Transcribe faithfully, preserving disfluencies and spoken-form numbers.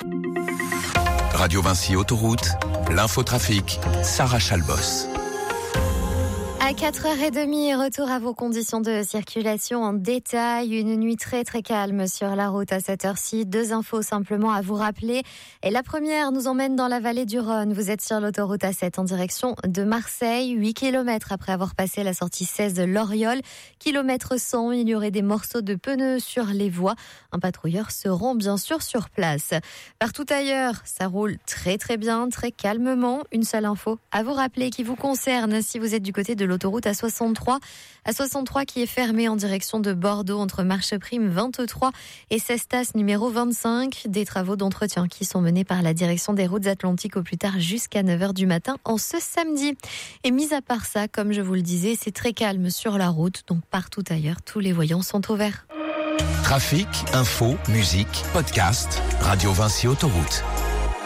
Radio Vinci Autoroute, l'infotrafic, Sarah Chalbos. À quatre heures trente, retour à vos conditions de circulation en détail. Une nuit très très calme sur la route à cette heure-ci. Deux infos simplement à vous rappeler. Et la première nous emmène dans la vallée du Rhône. Vous êtes sur l'autoroute A sept en direction de Marseille. huit kilomètres après avoir passé la sortie seize de l'Oriole. Kilomètre cent, il y aurait des morceaux de pneus sur les voies. Un patrouilleur seront bien sûr sur place. Partout ailleurs, ça roule très très bien, très calmement. Une seule info à vous rappeler qui vous concerne si vous êtes du côté de l'autoroute A soixante-trois. A soixante-trois qui est fermée en direction de Bordeaux entre Marcheprime vingt-trois et Cestas numéro vingt-cinq. Des travaux d'entretien qui sont menés par la direction des routes atlantiques au plus tard jusqu'à neuf heures du matin en ce samedi. Et mis à part ça, comme je vous le disais, c'est très calme sur la route. Donc partout ailleurs, tous les voyants sont au vert. Trafic, info, musique, podcast, Radio Vinci Autoroute.